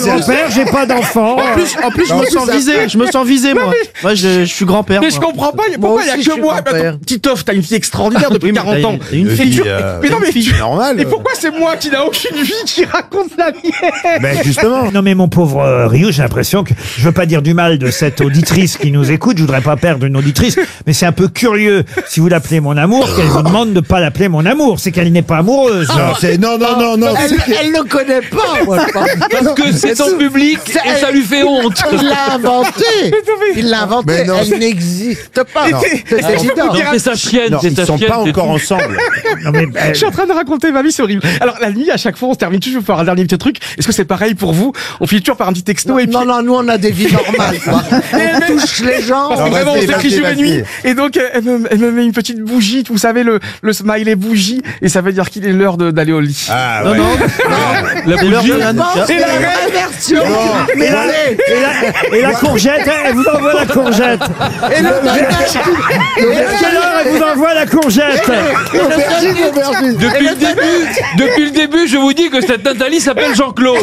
grand-père, j'ai pas d'enfant. En plus, je me sens visé, moi. Moi, je suis grand-père. Mais je comprends pas, pourquoi il y a que moi? Titoff, t'as une vie extraordinaire depuis 40 ans. Une fille. Mais non, mais c'est normal. Et pourquoi c'est moi qui n'a aucune vie qui raconte la mienne? Ben justement. Non mais mon pauvre Rio, j'ai l'impression que je veux pas dire du mal de cette auditrice qui nous écoute, je voudrais pas perdre une auditrice, mais c'est un peu curieux si vous l'appelez mon amour qu'elle vous demande de pas l'appeler mon amour, c'est qu'elle n'est pas amoureuse. Non. Elle le connaît pas, moi, je pense. Parce que c'est son public et ça lui fait honte. Il l'a inventé. Il l'a inventé. Mais non, Elle n'existe pas. Non. C'est évident. Non, c'est sa chienne. Non, c'est ils sa sont chienne, pas c'est encore tout. ensemble. Non mais Je suis en train de raconter ma vie, c'est horrible. Alors, la nuit, à chaque fois, on se termine toujours par un dernier petit truc. Est-ce que c'est pareil pour vous? On finit toujours par un petit texto et puis... Non, nous, on a des vies normales, quoi. On touche les gens. Parce que Non, vraiment, on vas-y, s'écrit vas-y, jour et vas-y. nuit. Et donc, elle me met une petite bougie, vous savez, le smiley bougie. Et ça veut dire qu'il est l'heure d'aller au lit. Ah Non, ouais. non. La bougie. C'est la vraie version. et la courgette, elle vous envoie la courgette. Et le À quelle heure elle vous envoie la courgette? aubergine. Depuis le début, je vous dis que cette Nathalie s'appelle Jean-Claude.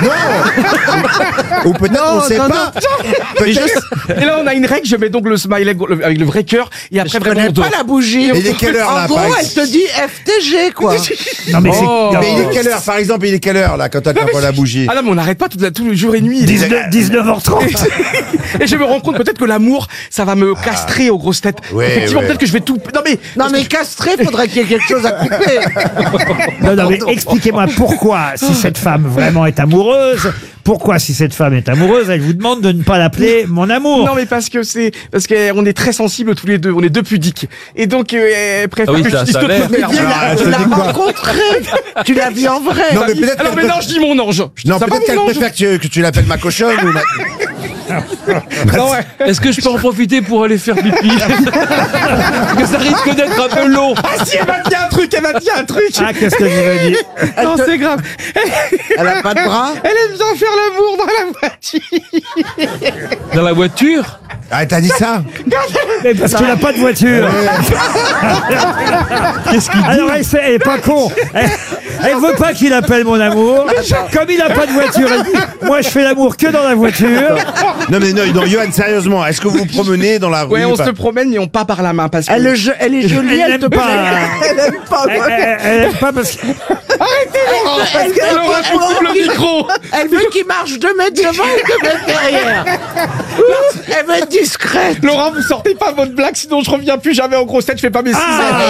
Ou peut-être on sait pas. Peut-être. Et là, on a une règle. Je mets donc le smiley avec le vrai cœur. Et après, Je vraiment, connais on dort. pas la bougie. Et il est quelle heure En là gros, par elle exemple te dit FTG, quoi. Non mais Mais il est quelle heure par exemple? Il est quelle heure là quand tu vois la bougie? Ah non, mais on n'arrête pas tout le jour et nuit. 19h30. Et je me rends compte peut-être que l'amour, ça va me castrer aux grosses têtes. Ouais, Effectivement, ouais. peut-être que je vais tout... Non, mais castré, faudrait qu'il y ait quelque chose à couper. Non, mais expliquez-moi pourquoi, si cette femme vraiment est amoureuse, pourquoi, si cette femme est amoureuse, elle vous demande de ne pas l'appeler mon amour? Non, mais parce qu'on est très sensibles tous les deux, on est deux pudiques. Et donc, elle préfère Ah oui, que ça je dise a toute l'air. merde. Tu l'as rencontré. Tu l'as vu en vrai. Non mais peut-être Alors, qu'elle mais non, je dis mon ange. Non, Ça va, peut-être qu'elle mon ange préfère que tu l'appelles ma cochonne ou ma... Non, ouais. Est-ce que je peux en profiter pour aller faire pipi? Parce que ça risque d'être un peu long. Ah si, elle m'a dit un truc, Ah, qu'est-ce que je vous ai dit? Non, c'est grave. Elle a pas de bras. Elle aime bien faire l'amour dans la voiture. Dans la voiture? Ah, t'as dit ça? Mais parce qu'il n'a pas de voiture. Qu'est-ce qu'il dit? Alors elle est pas con. Elle veut pas qu'il appelle mon amour. Comme il n'a pas de voiture, elle dit, moi je fais l'amour que dans la voiture. Non mais non, Johan, sérieusement, est-ce que vous vous promenez dans la rue? Ouais, on se promène, mais on pas par la main. Parce que... Elle est jolie, elle te n'aime plaît. pas. Elle aime pas. Elle aime pas parce que... Laurent, coupe le micro. Elle veut qu'il marche 2 mètres devant et 2 mètres derrière. Elle veut être discrète. Laurent, vous sortez pas votre blague, sinon je reviens plus jamais en grosse tête, je fais pas mes 6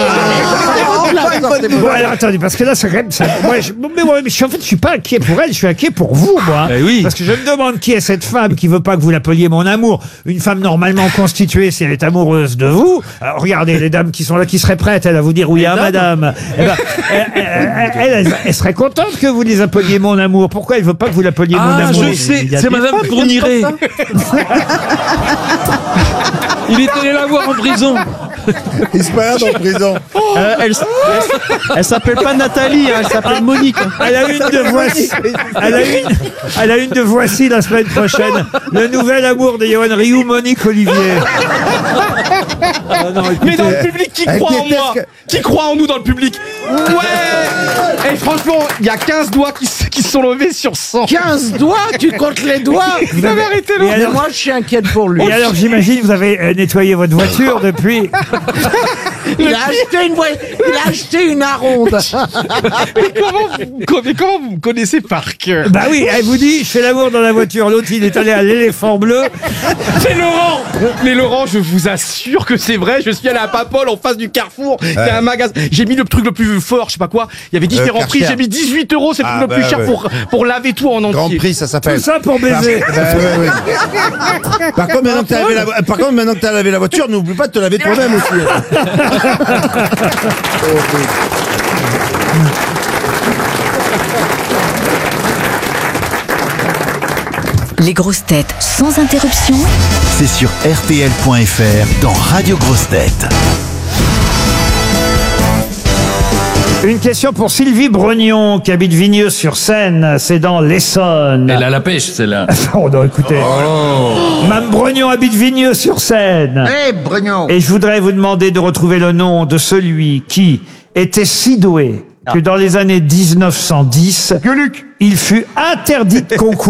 Bon, alors attendez, parce que là, c'est quand même ça. Moi, mais je suis pas inquiet pour elle, je suis inquiet pour vous, moi. Eh oui. Parce que je me demande qui est cette femme qui veut pas que vous l'appeliez mon amour. Une femme normalement constituée, si elle est amoureuse de vous. Alors, regardez les dames qui sont là, qui seraient prêtes, elle, à vous dire oui, hein, madame. Eh ben, elle serait contente que vous les appeliez mon amour. Pourquoi elle veut pas que vous l'appeliez mon Ah, amour? je sais, Il y a c'est des Madame femmes qui Fourniret. aiment Il est allé la voir en prison. Il se balade en prison. Elle s'appelle pas Nathalie, hein, elle s'appelle Monique. Elle a une de voici. Elle a une de voici la semaine prochaine. Le nouvel amour de Johan Rioux, Monique Olivier. Non, Mais écoutez, dans le public, qui Elle croit en déteste moi? que- Qui croit en nous dans le public? Ouais. Et franchement, il y a 15 doigts qui se sont levés sur 100. 15 doigts, tu comptes les doigts. Vous avez arrêté Et Laurent. Mais alors- moi, je suis inquiète pour lui. Et alors, j'imagine, vous avez nettoyé votre voiture depuis. Il a acheté une Aronde. Mais comment vous me connaissez par cœur? Bah oui, elle vous dit, je fais l'amour dans la voiture. L'autre, il est allé à l'éléphant bleu. C'est Laurent. Mais Laurent, je vous assure que c'est vrai. Je suis allé à Papol en face du Carrefour. Il y a un magasin. J'ai mis le truc le plus fort, je sais pas quoi. Il y avait différents prix. Karcher. J'ai mis 18 €. C'est le Ah, truc le plus bah, cher ouais. pour laver tout en entier. Grand Prix, ça s'appelle. Tout ça pour baiser. Par contre, maintenant que t'as lavé la voiture, n'oublie pas de te laver toi-même aussi. Les grosses têtes sans interruption. C'est sur RTL.fr dans Radio Grosses Têtes. Une question pour Sylvie Brognon, qui habite Vigneux-sur-Seine. C'est dans l'Essonne. Elle a la pêche, celle-là. Oh non, écoutez. Mme Brognon habite Vigneux-sur-Seine. Hé, Brugnon. Et je voudrais vous demander de retrouver le nom de celui qui était si doué que dans les années 1910, il fut interdit de concours